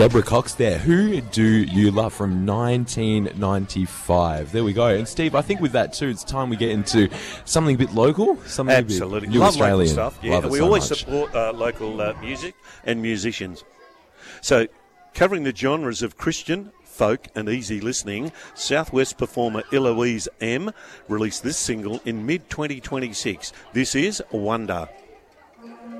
Deborah Cox there. Who Do You Love from 1995. There we go. And Steve, I think with that too, it's time we get into something a bit local. Something Absolutely. A bit new Love Australian. local stuff. Yeah, we always support local music and musicians. So, covering the genres of Christian, folk and easy listening, Southwest performer Eloise M released this single in mid-2026. This is Wonder.